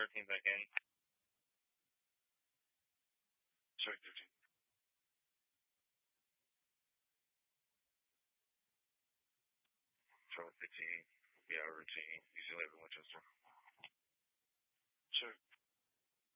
13 back in. Sorry, 13. Charlie 15. Yeah, routine. Easy 11 Winchester. Sorry,